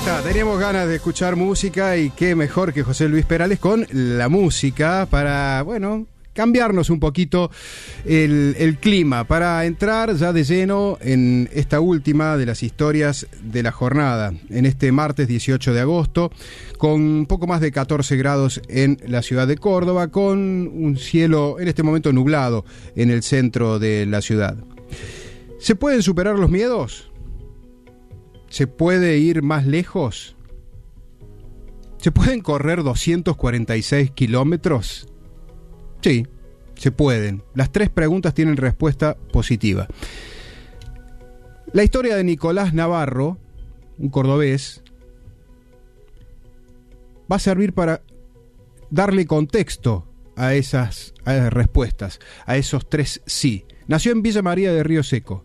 está, teníamos ganas de escuchar música y qué mejor que José Luis Perales con la música para, bueno, cambiarnos un poquito el clima, para entrar ya de lleno en esta última de las historias de la jornada, en este martes 18 de agosto, con un poco más de 14 grados en la ciudad de Córdoba, con un cielo en este momento nublado en el centro de la ciudad. ¿Se pueden superar los miedos? ¿Se puede ir más lejos? ¿Se pueden correr 246 kilómetros? Sí, se pueden. Las tres preguntas tienen respuesta positiva. La historia de Nicolás Navarro, un cordobés, va a servir para darle contexto a esas respuestas, a esos tres sí. Nació en Villa María de Río Seco.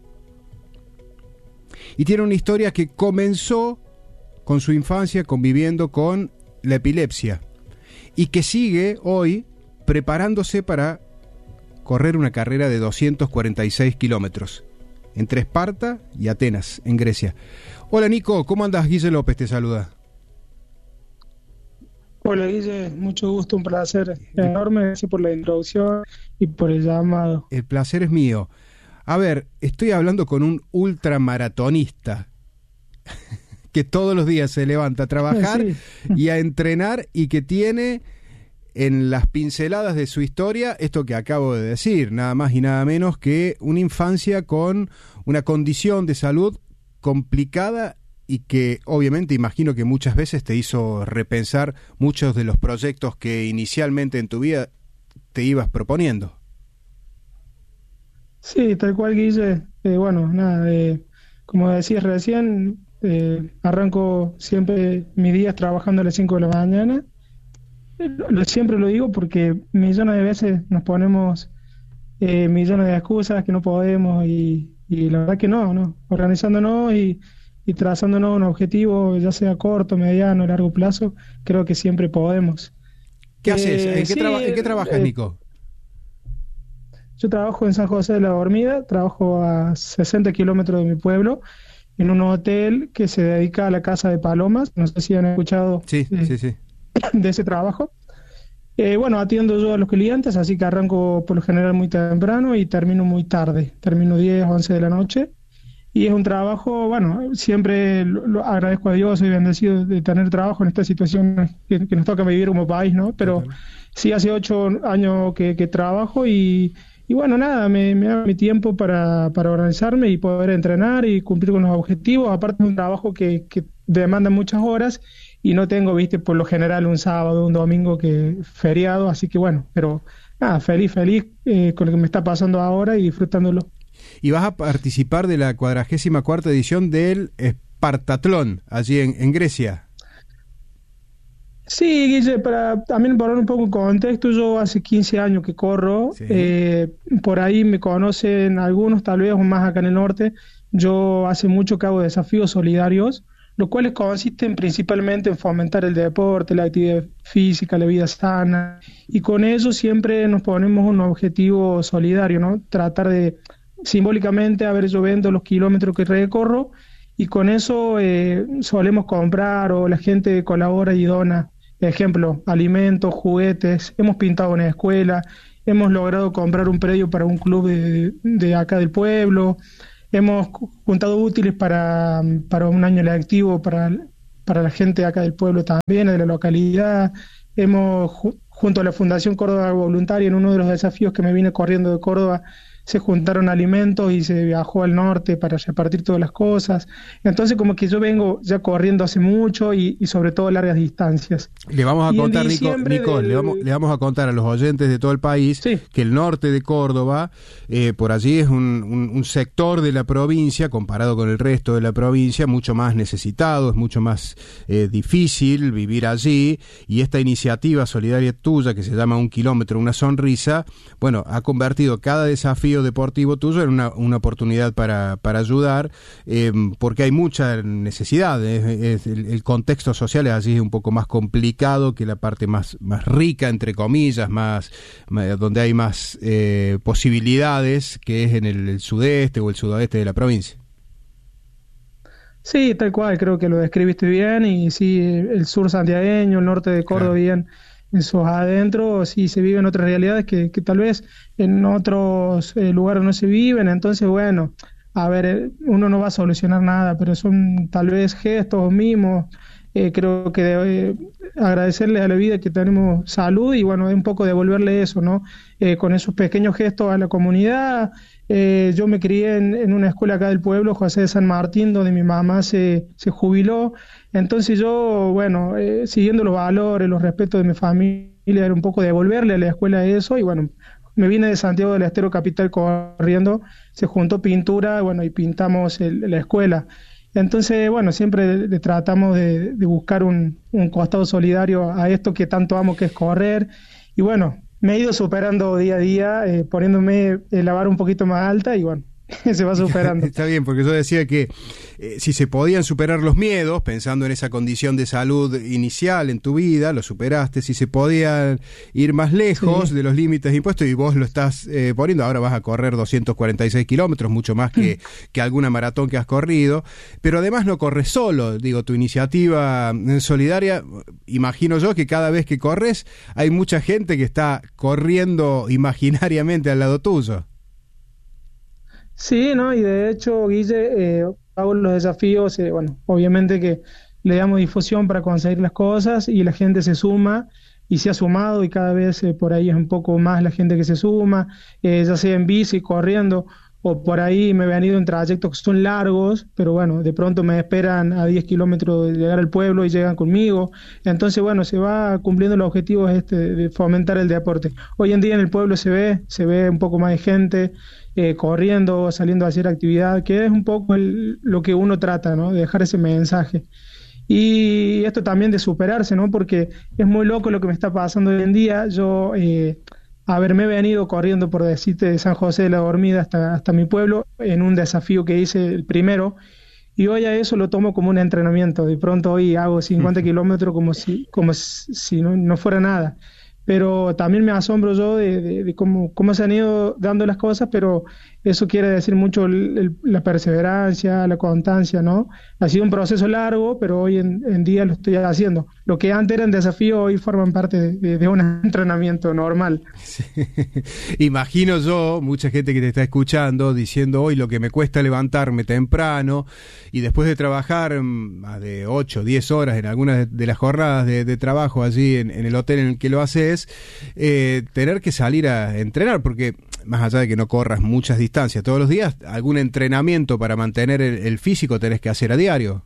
Y tiene una historia que comenzó con su infancia conviviendo con la epilepsia y que sigue hoy preparándose para correr una carrera de 246 kilómetros entre Esparta y Atenas, en Grecia. Hola Nico, ¿cómo andas? Guille López te saluda. Hola Guille, mucho gusto, un placer enorme, gracias por la introducción y por el llamado. El placer es mío. A ver, estoy hablando con un ultramaratonista que todos los días se levanta a trabajar y a entrenar y que tiene en las pinceladas de su historia esto que acabo de decir, nada más y nada menos que una infancia con una condición de salud complicada y que obviamente imagino que muchas veces te hizo repensar muchos de los proyectos que inicialmente en tu vida te ibas proponiendo. Sí, tal cual Guille, bueno, nada, como decías recién, arranco siempre mis días trabajando a las 5 de la mañana, siempre lo digo porque millones de veces nos ponemos millones de excusas que no podemos y la verdad que no, organizándonos y trazándonos un objetivo, ya sea corto, mediano, largo plazo, creo que siempre podemos. ¿Qué haces? ¿En qué trabajas, Nico? Yo trabajo en San José de la Dormida, trabajo a 60 kilómetros de mi pueblo, en un hotel que se dedica a la caza de palomas. No sé si han escuchado sí. de ese trabajo. Bueno, atiendo yo a los clientes, así que arranco por lo general muy temprano y termino muy tarde. Termino 10, 11 de la noche. Y es un trabajo, bueno, siempre lo agradezco a Dios, soy bendecido de tener trabajo en esta situación que nos toca vivir como país, ¿no? Pero sí, hace 8 años que trabajo y bueno, nada, me da mi tiempo para organizarme y poder entrenar y cumplir con los objetivos. Aparte es un trabajo que demanda muchas horas y no tengo, viste, por lo general un sábado, un domingo que feriado, así que bueno, pero nada, feliz con lo que me está pasando ahora y disfrutándolo. Y vas a participar de la 44ª edición del Espartatlón, allí en Grecia. Sí, Guille, para también poner un poco en contexto, yo hace 15 años que corro, sí. Por ahí me conocen algunos, tal vez más acá en el norte. Yo hace mucho que hago desafíos solidarios, los cuales consisten principalmente en fomentar el deporte, la actividad física, la vida sana, y con eso siempre nos ponemos un objetivo solidario, ¿no? Tratar de, simbólicamente, a ver, yo vendo los kilómetros que recorro, y con eso solemos comprar o la gente colabora y dona. Ejemplo, alimentos, juguetes, hemos pintado una escuela, hemos logrado comprar un predio para un club de acá del pueblo, hemos juntado útiles para un año lectivo para la gente acá del pueblo también, de la localidad. Hemos, junto a la Fundación Córdoba Voluntaria, en uno de los desafíos que me vine corriendo de Córdoba, se juntaron alimentos y se viajó al norte para repartir todas las cosas. Entonces como que yo vengo ya corriendo hace mucho y sobre todo largas distancias. Le vamos a contar, Nico, le vamos a contar a los oyentes de todo el país que el norte de Córdoba, por allí es un sector de la provincia, comparado con el resto de la provincia, mucho más necesitado, es mucho más difícil vivir allí, y esta iniciativa solidaria tuya, que se llama 1 kilómetro, una sonrisa, bueno, ha convertido cada desafío deportivo tuyo en una oportunidad para ayudar, porque hay mucha necesidad. El contexto social es así, un poco más complicado que la parte más rica, entre comillas, donde hay más posibilidades, que es en el sudeste o el sudoeste de la provincia. Sí, tal cual, creo que lo describiste bien y sí, el sur santiagueño, el norte de Córdoba, Claro. bien, en sus adentros, sí se viven otras realidades que tal vez en otros lugares no se viven, entonces bueno, a ver, uno no va a solucionar nada, pero son tal vez gestos o mimos, creo que agradecerles a la vida que tenemos salud y bueno, un poco devolverle eso, ¿no? Con esos pequeños gestos a la comunidad. Yo me crié en una escuela acá del pueblo, José de San Martín, donde mi mamá se jubiló. Entonces yo, bueno, siguiendo los valores, los respetos de mi familia, era un poco devolverle a la escuela eso. Y bueno, me vine de Santiago del Estero Capital corriendo, se juntó pintura, bueno, y pintamos la escuela. Entonces, bueno, siempre tratamos de buscar un costado solidario a esto que tanto amo, que es correr. Y bueno, me he ido superando día a día, poniéndome la vara un poquito más alta y bueno, se va superando. Está bien, porque yo decía que si se podían superar los miedos, pensando en esa condición de salud inicial en tu vida, lo superaste, si se podían ir más lejos Sí. de los límites impuestos y vos lo estás poniendo, ahora vas a correr 246 kilómetros, mucho más que alguna maratón que has corrido, pero además no corres solo, digo, tu iniciativa solidaria, imagino yo que cada vez que corres hay mucha gente que está corriendo imaginariamente al lado tuyo. Sí, ¿no? Y de hecho, Guille, hago los desafíos, bueno, obviamente que le damos difusión para conseguir las cosas y la gente se suma y se ha sumado y cada vez por ahí es un poco más la gente que se suma, ya sea en bici, corriendo o por ahí me han ido en trayectos que son largos, pero bueno, de pronto me esperan a 10 kilómetros de llegar al pueblo y llegan conmigo. Entonces, bueno, se va cumpliendo el objetivo de fomentar el deporte. Hoy en día en el pueblo se ve un poco más de gente corriendo, saliendo a hacer actividad, que es un poco lo que uno trata, ¿no? De dejar ese mensaje. Y esto también de superarse, ¿no? Porque es muy loco lo que me está pasando hoy en día. Yo, a ver, me he venido corriendo, por decirte, de San José de la Dormida hasta mi pueblo en un desafío que hice el primero. Y hoy a eso lo tomo como un entrenamiento. De pronto hoy hago 50 kilómetros como si no fuera nada. Pero también me asombro yo de cómo se han ido dando las cosas, pero eso quiere decir mucho la perseverancia, la constancia, ¿no? Ha sido un proceso largo, pero hoy en día lo estoy haciendo. Lo que antes eran desafíos, hoy forman parte de un entrenamiento normal. Sí. Imagino yo, mucha gente que te está escuchando, diciendo hoy lo que me cuesta levantarme temprano y después de trabajar más de 8, 10 horas en algunas de las jornadas de trabajo allí en el hotel en el que lo haces, tener que salir a entrenar, porque más allá de que no corras muchas distancias todos los días, algún entrenamiento para mantener el físico tenés que hacer a diario.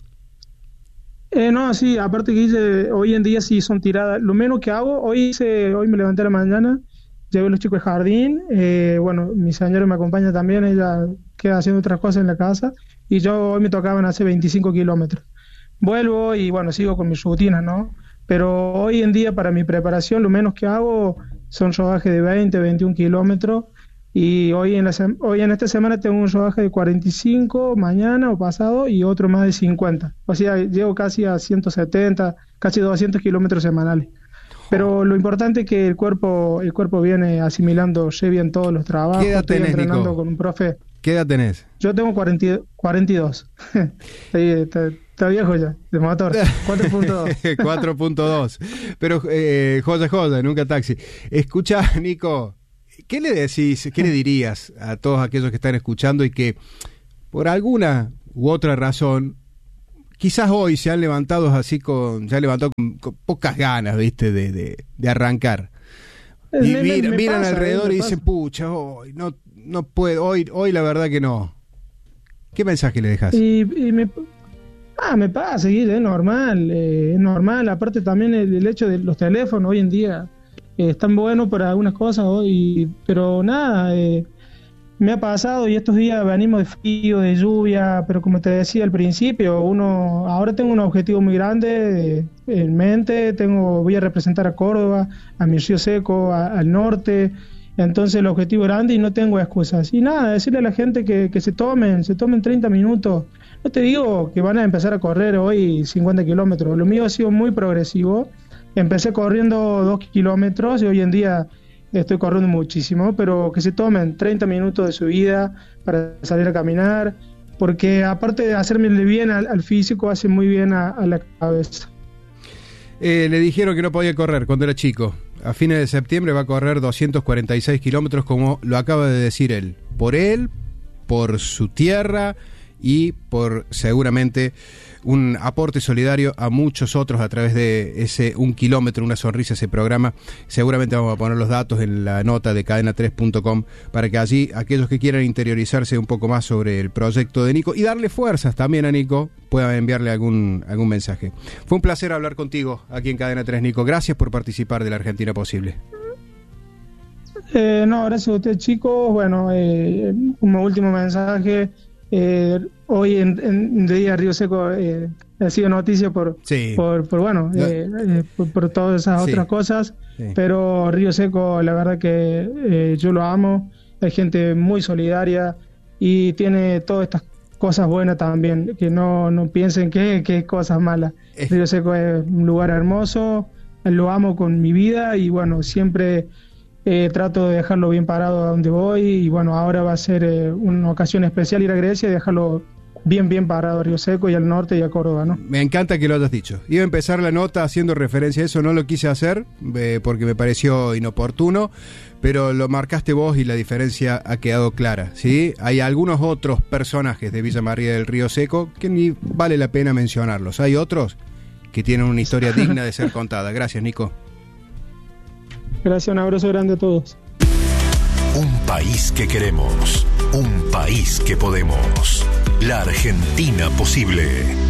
No, sí, aparte que hice, hoy en día sí son tiradas. Lo menos que hago, hoy me levanté a la mañana, llevé a los chicos al jardín, bueno, mi señora me acompaña también, ella queda haciendo otras cosas en la casa, y yo hoy me tocaban hacer 25 kilómetros. Vuelvo y bueno, sigo con mis rutinas, ¿no? Pero hoy en día para mi preparación lo menos que hago son rodajes de 20, 21 kilómetros y hoy en esta semana tengo un rodaje de 45 mañana o pasado y otro más de 50. O sea, llego casi a 170, casi 200 kilómetros semanales. Pero lo importante es que el cuerpo viene asimilando bien todos los trabajos. ¿Qué edad Estoy tenés, entrenando Nico? con un profe. ¿Qué edad tenés? Yo tengo 42. Está viejo ya, de motor. 4.2. 4.2. Pero joya, nunca taxi. Escucha, Nico, ¿qué le decís, qué le dirías a todos aquellos que están escuchando y que por alguna u otra razón quizás hoy se han levantado se han levantado con pocas ganas, ¿viste? De arrancar? Y miran pasa, alrededor me y pasa. dicen, pucha, hoy no puedo, hoy la verdad que no. ¿Qué mensaje le dejas? Y me pasa, Guille, es normal. Aparte también el hecho de los teléfonos hoy en día están buenos para algunas cosas, pero nada, me ha pasado y estos días venimos de frío, de lluvia, pero como te decía al principio, ahora tengo un objetivo muy grande en mente, voy a representar a Córdoba, a mi Río Seco, al norte. Entonces el objetivo es grande y no tengo excusas. Y nada, decirle a la gente que se tomen 30 minutos. No te digo que van a empezar a correr hoy 50 kilómetros. Lo mío ha sido muy progresivo. Empecé corriendo 2 kilómetros y hoy en día estoy corriendo muchísimo. Pero que se tomen 30 minutos de su vida para salir a caminar. porque aparte de hacerme bien al físico, hace muy bien a la cabeza. Le dijeron que no podía correr cuando era chico. A fines de septiembre va a correr 246 kilómetros, como lo acaba de decir él. Por él, por su tierra y por seguramente un aporte solidario a muchos otros a través de ese 1 kilómetro, una sonrisa, ese programa. Seguramente vamos a poner los datos en la nota de cadena3.com para que allí aquellos que quieran interiorizarse un poco más sobre el proyecto de Nico y darle fuerzas también a Nico, puedan enviarle algún mensaje. Fue un placer hablar contigo aquí en Cadena 3, Nico. Gracias por participar de la Argentina Posible. No, gracias a ustedes, chicos. Bueno, como último mensaje, hoy en Día Río Seco ha sido noticia por todas esas otras cosas, pero Río Seco, la verdad que yo lo amo. Hay gente muy solidaria y tiene todas estas cosas buenas también, que no piensen que es cosas malas. Río Seco es un lugar hermoso, lo amo con mi vida y bueno, siempre trato de dejarlo bien parado a donde voy y bueno, ahora va a ser una ocasión especial ir a Grecia y dejarlo bien parado a Río Seco y al norte y a Córdoba, ¿no? Me encanta que lo hayas dicho. Iba a empezar la nota haciendo referencia a eso, no lo quise hacer porque me pareció inoportuno, pero lo marcaste vos y la diferencia ha quedado clara, ¿sí? Hay algunos otros personajes de Villa María del Río Seco que ni vale la pena mencionarlos. Hay otros que tienen una historia digna de ser contada. Gracias, Nico. Gracias, un abrazo grande a todos. Un país que queremos, un país que podemos. La Argentina Posible.